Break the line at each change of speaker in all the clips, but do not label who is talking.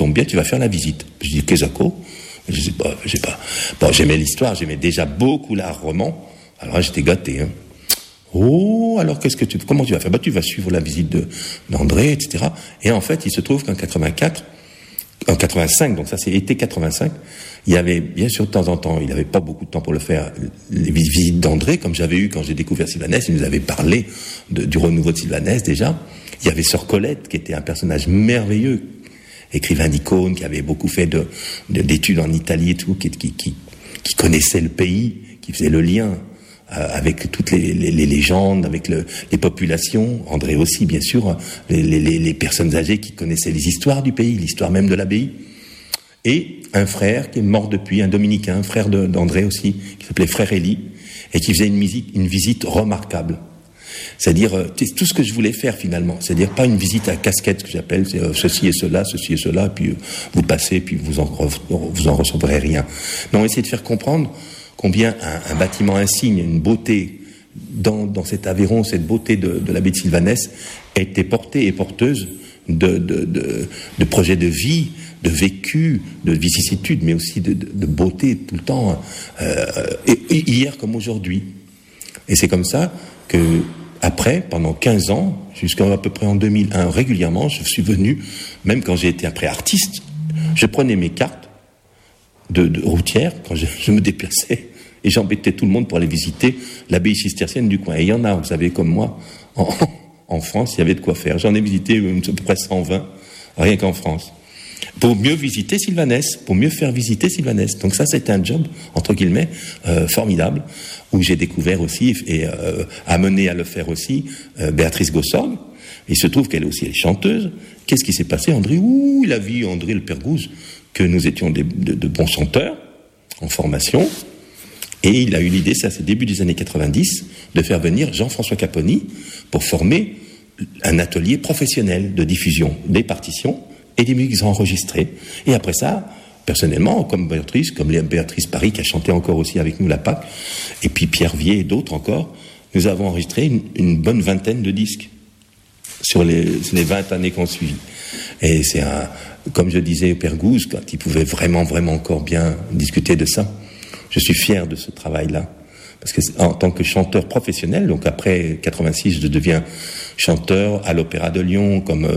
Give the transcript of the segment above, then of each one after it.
tombe bien, tu vas faire la visite. Je dis, qu'est-ce que je sais pas, Bon, j'aimais l'histoire, j'aimais déjà beaucoup l'art roman. Alors là, j'étais gâté, hein. Oh, alors comment tu vas faire? Tu vas suivre la visite d'André, etc. Et en fait, il se trouve qu'en 85, donc ça c'est été 85, il y avait, bien sûr, de temps en temps, il n'avait pas beaucoup de temps pour le faire, les visites d'André, comme j'avais eu quand j'ai découvert Sylvanès, il nous avait parlé du renouveau de Sylvanès déjà. Il y avait Sœur Colette, qui était un personnage merveilleux, écrivain d'icônes, qui avait beaucoup fait d'études en Italie et tout, qui connaissait le pays, qui faisait le lien avec toutes les légendes, avec les populations, André aussi bien sûr, les personnes âgées qui connaissaient les histoires du pays, l'histoire même de l'abbaye, et un frère qui est mort depuis, un dominicain, frère d'André aussi, qui s'appelait Frère Élie, et qui faisait une visite remarquable. C'est-à-dire tout ce que je voulais faire finalement, c'est-à-dire pas une visite à casquette, que j'appelle, c'est ceci et cela, puis vous passez, puis vous en recevrez rien. Non, essayer de faire comprendre combien un bâtiment insigne, une beauté dans cet Aveyron, cette beauté de l'abbaye de Sylvanès était portée et porteuse de projets de vie, de vécu, de vicissitude, mais aussi de beauté tout le temps, et hier comme aujourd'hui. Et c'est comme ça que, après, pendant 15 ans, jusqu'à peu près en 2001, régulièrement, je suis venu, même quand j'ai été après artiste, je prenais mes cartes de routière, quand je me déplaçais, et j'embêtais tout le monde pour aller visiter l'abbaye cistercienne du coin. Et il y en a, vous savez, comme moi, en France, il y avait de quoi faire. J'en ai visité à peu près 120, rien qu'en France. Pour mieux visiter Sylvanès, pour mieux faire visiter Sylvanès. Donc ça, c'était un job, entre guillemets, formidable, où j'ai découvert aussi, et amené à le faire aussi, Béatrice Gossorgue. Il se trouve qu'elle aussi est chanteuse. Qu'est-ce qui s'est passé, André? Il a vu André le Pergouze, que nous étions de bons chanteurs, en formation, et il a eu l'idée, ça c'est début des années 90, de faire venir Jean-François Caponi pour former un atelier professionnel de diffusion des partitions et des musiques enregistrées. Et après ça, personnellement, comme Béatrice Paris, qui a chanté encore aussi avec nous la Pâque, et puis Pierre Vier et d'autres encore, nous avons enregistré une bonne vingtaine de disques sur les 20 années qu'on suivit. Et c'est comme je disais au Pergouze, quand il pouvait vraiment encore bien discuter de ça, je suis fier de ce travail-là. Parce que en tant que chanteur professionnel, donc après 86, je deviens chanteur à l'Opéra de Lyon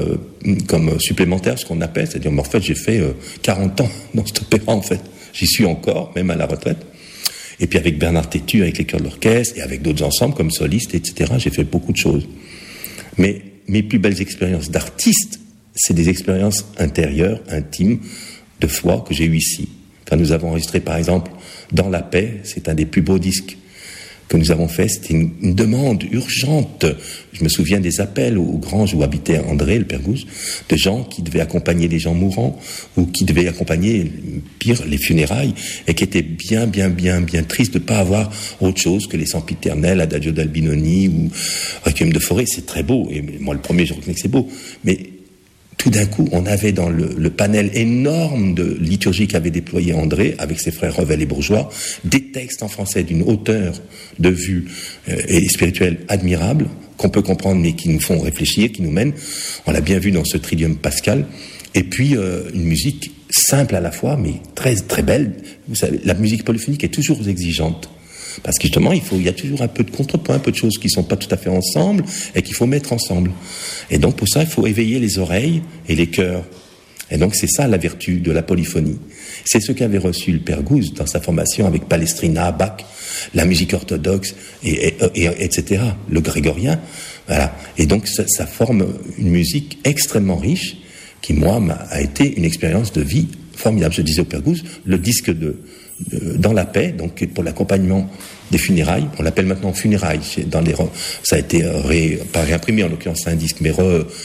comme supplémentaire, ce qu'on appelle, c'est-à-dire, en fait, j'ai fait 40 ans dans cet opéra, en fait. J'y suis encore, même à la retraite. Et puis avec Bernard Tétu, avec les chœurs de l'orchestre, et avec d'autres ensembles comme soliste, etc., j'ai fait beaucoup de choses. Mais mes plus belles expériences d'artiste, c'est des expériences intérieures, intimes, de foi que j'ai eues ici. Quand nous avons enregistré, par exemple, Dans la paix, c'est un des plus beaux disques que nous avons fait. C'était une demande urgente. Je me souviens des appels aux granges où habitait André, le Pergouze, de gens qui devaient accompagner des gens mourants ou qui devaient accompagner, pire, les funérailles, et qui étaient bien tristes de ne pas avoir autre chose que les sempiternels, Adagio d'Albinoni ou Requiem de Forêt. C'est très beau, et moi le premier, je reconnais que c'est beau, mais tout d'un coup, on avait dans le panel énorme de liturgie qu'avait déployé André, avec ses frères Revel et Bourgeois, des textes en français d'une hauteur de vue et spirituelle admirable, qu'on peut comprendre, mais qui nous font réfléchir, qui nous mènent. On l'a bien vu dans ce Tridium pascal. Et puis, une musique simple à la fois, mais très, très belle. Vous savez, la musique polyphonique est toujours exigeante. Parce que justement, il y a toujours un peu de contrepoint, un peu de choses qui ne sont pas tout à fait ensemble et qu'il faut mettre ensemble. Et donc, pour ça, il faut éveiller les oreilles et les cœurs. Et donc, c'est ça la vertu de la polyphonie. C'est ce qu'avait reçu le Pergouze dans sa formation avec Palestrina, Bach, la musique orthodoxe, et etc., le grégorien. Voilà. Et donc, ça forme une musique extrêmement riche qui, moi, a été une expérience de vie formidable. Je disais au Pergouze, le disque Dans la paix, donc pour l'accompagnement des funérailles, on l'appelle maintenant funérailles. Ça a été pas réimprimé, en l'occurrence c'est un disque, mais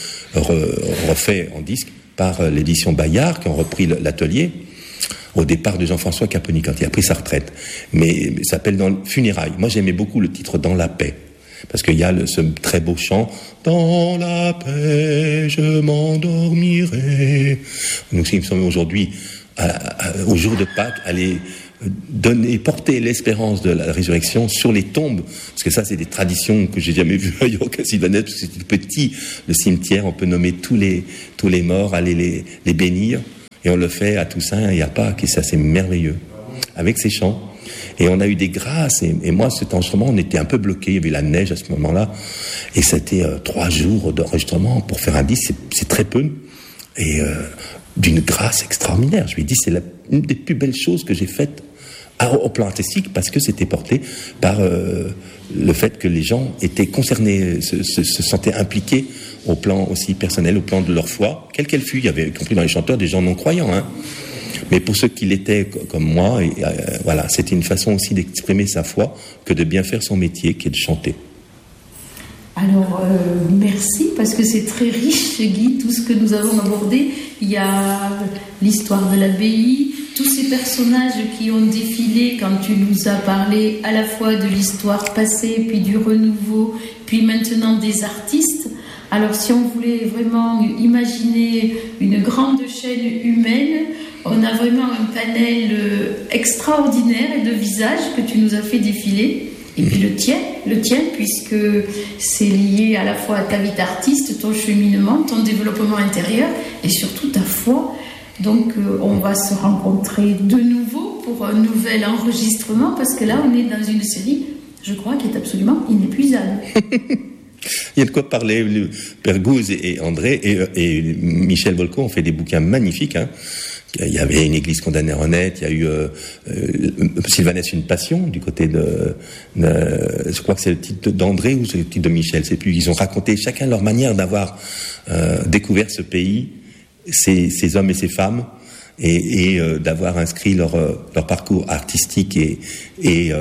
refait en disque par l'édition Bayard, qui ont repris l'atelier au départ de Jean-François Caponi quand il a pris sa retraite. Mais ça s'appelle funérailles. Moi j'aimais beaucoup le titre Dans la paix, parce qu'il y a ce très beau chant Dans la paix je m'endormirai. Donc il me semble aujourd'hui, au jour de Pâques, aller porter l'espérance de la résurrection sur les tombes, parce que ça c'est des traditions que j'ai jamais vues ailleurs qu'à Sylvanès, parce que c'est tout petit, le cimetière, on peut nommer tous les morts, aller les bénir, Et on le fait à Toussaint et à Pâques, et ça c'est merveilleux, avec ces chants. Et on a eu des grâces, et moi cet enregistrement, on était un peu bloqué, il y avait la neige à ce moment-là, et c'était 3 jours d'enregistrement pour faire un disque, c'est très peu, et d'une grâce extraordinaire. Je lui ai dit, c'est une des plus belles choses que j'ai faites au plan artistique, parce que c'était porté par le fait que les gens étaient concernés, se sentaient impliqués au plan aussi personnel, au plan de leur foi, quelle qu'elle fût. Il y avait, y compris dans les chanteurs, des gens non croyants, hein. Mais pour ceux qui l'étaient comme moi, voilà, c'était une façon aussi d'exprimer sa foi que de bien faire son métier, qui est de chanter.
Alors, merci, parce que c'est très riche, Guy, tout ce que nous avons abordé. Il y a l'histoire de l'abbaye, tous ces personnages qui ont défilé quand tu nous as parlé à la fois de l'histoire passée, puis du renouveau, puis maintenant des artistes. Alors, si on voulait vraiment imaginer une grande chaîne humaine, on a vraiment un panel extraordinaire de visages que tu nous as fait défiler. Et puis le tien, puisque c'est lié à la fois à ta vie d'artiste, ton cheminement, ton développement intérieur et surtout ta foi. Donc on va se rencontrer de nouveau pour un nouvel enregistrement, parce que là on est dans une série, je crois, qui est absolument inépuisable.
Il y a de quoi parler. Père Gouze et André et Michel Volco ont fait des bouquins magnifiques, hein. Il y avait Une église condamnée à renaître, il y a eu Sylvanès, une passion, du côté je crois que c'est le titre d'André ou c'est le titre de Michel, c'est plus. Ils ont raconté chacun leur manière d'avoir découvert ce pays, ces hommes et ces femmes, et d'avoir inscrit leur parcours artistique et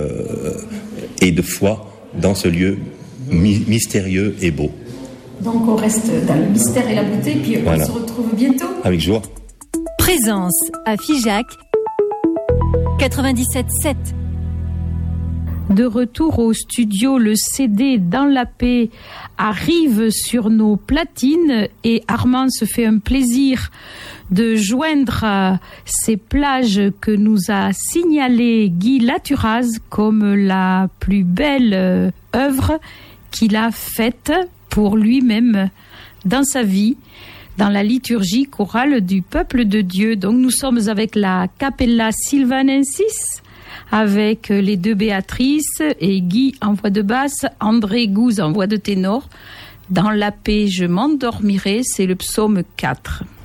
de foi dans ce lieu mystérieux et beau.
Donc on reste dans le mystère et la beauté, puis voilà. On se retrouve bientôt.
Avec joie.
Présence à Figeac 97.7.
De retour au studio, le CD Dans la paix arrive sur nos platines et Armand se fait un plaisir de joindre ces plages que nous a signalées Guy Laturaz comme la plus belle œuvre qu'il a faite pour lui-même dans sa vie, dans la liturgie chorale du peuple de Dieu. Donc nous sommes avec la Capella Sylvanensis, avec les 2 Béatrices et Guy en voix de basse, André Gouze en voix de ténor. Dans la paix je m'endormirai, c'est le psaume 4.